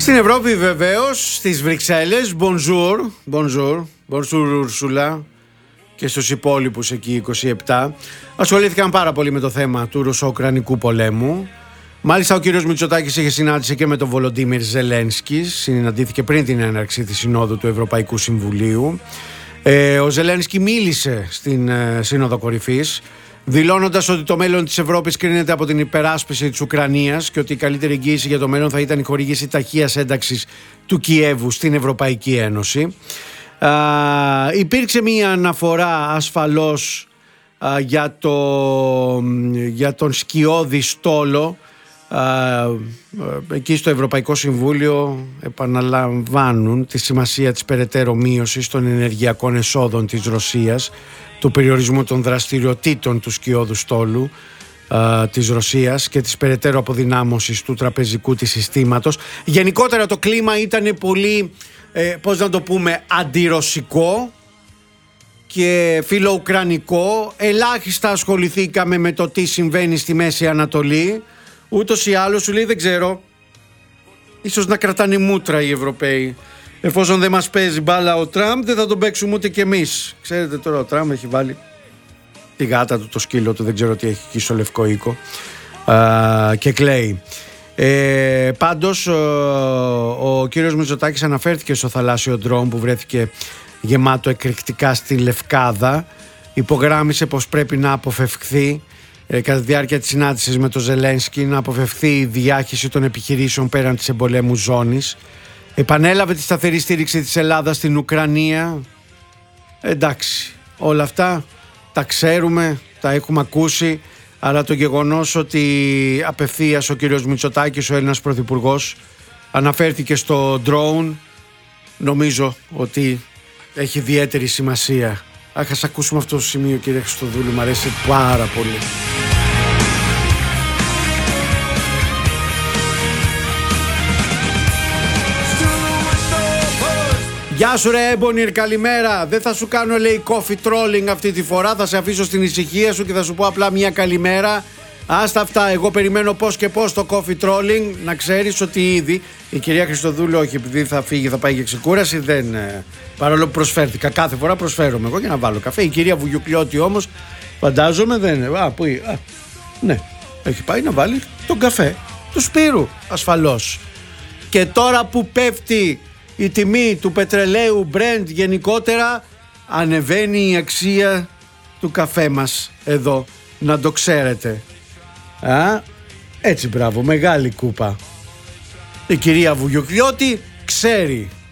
Στην Ευρώπη βεβαίως, στις Βρυξέλλες, bonjour Ursula, και στους υπόλοιπους εκεί 27, ασχολήθηκαν πάρα πολύ με το θέμα του ρωσο-ουκρανικού πολέμου. Μάλιστα ο κύριος Μητσοτάκης είχε συνάντηση και με τον Βολοντίμιρ Ζελένσκι, συναντήθηκε πριν την έναρξη της Συνόδου του Ευρωπαϊκού Συμβουλίου. Ο Ζελένσκι μίλησε στην Σύνοδο Κορυφής, δηλώνοντας ότι το μέλλον της Ευρώπης κρίνεται από την υπεράσπιση της Ουκρανίας και ότι η καλύτερη εγγύηση για το μέλλον θα ήταν η χορήγηση ταχείας ένταξης του Κιέβου στην Ευρωπαϊκή Ένωση. Υπήρξε μία αναφορά ασφαλώς για τον σκιώδη στόλο. Εκεί στο Ευρωπαϊκό Συμβούλιο επαναλαμβάνουν τη σημασία της περαιτέρω μείωσης των ενεργειακών εσόδων της Ρωσίας, του περιορισμού των δραστηριοτήτων του σκιώδου στόλου της Ρωσίας και της περαιτέρω αποδυνάμωσης του τραπεζικού της συστήματος. Γενικότερα το κλίμα ήταν πολύ, πώς να το πούμε, αντιρωσικό και φιλοουκρανικό. Ελάχιστα ασχοληθήκαμε με το τι συμβαίνει στη Μέση Ανατολή. Ούτως ή άλλως, σου λέει, δεν ξέρω, ίσως να κρατάνε μούτρα οι Ευρωπαίοι. Εφόσον δεν μας παίζει μπάλα ο Τραμπ, δεν θα τον παίξουμε ούτε κι εμείς. Ξέρετε τώρα, ο Τραμπ έχει βάλει τη γάτα του, το σκύλο του, δεν ξέρω τι έχει εκεί στο Λευκό Οίκο, και κλαίει. Πάντως ο κύριος Μητσοτάκης αναφέρθηκε στο θαλάσσιο ντρόουν που βρέθηκε γεμάτο εκρηκτικά στη Λευκάδα. Υπογράμμισε πως πρέπει να αποφευχθεί κατά τη διάρκεια της συνάντησης με τον Ζελένσκι, να αποφευχθεί η διάχυση των επιχειρήσεων πέραν της εμπολέμου ζώνης. Επανέλαβε τη σταθερή στήριξη της Ελλάδας στην Ουκρανία. Εντάξει, όλα αυτά τα ξέρουμε, τα έχουμε ακούσει, αλλά το γεγονός ότι απευθείας ο κύριος Μητσοτάκης, ο Έλληνας Πρωθυπουργός, αναφέρθηκε στο drone, νομίζω ότι έχει ιδιαίτερη σημασία. Ας ακούσουμε αυτό το σημείο, κύριε Χριστοδούλου, μου αρέσει πάρα πολύ. Γεια σου ρε Έμπονιρ, καλημέρα. Δεν θα σου κάνω, λέει, coffee trolling αυτή τη φορά. Θα σε αφήσω στην ησυχία σου και θα σου πω απλά μια καλημέρα. Άστα αυτά, εγώ περιμένω πώς και πώς το coffee trolling. Να ξέρεις ότι ήδη η κυρία Χριστοδούλου, όχι επειδή θα φύγει, θα πάει για ξεκούραση, δεν, παρόλο που προσφέρθηκα, κάθε φορά προσφέρομαι εγώ για να βάλω καφέ. Η κυρία Βουγιουκλιώτη όμως, φαντάζομαι δεν είναι. Ναι, έχει πάει να βάλει τον καφέ του Σπύρου, ασφαλώς. Και τώρα που πέφτει η τιμή του πετρελαίου Brent γενικότερα, ανεβαίνει η αξία του καφέ μας εδώ, να το ξέρετε. Έτσι, μπράβο, μεγάλη κούπα. Η κυρία Βουγιουκλιώτη ξέρει.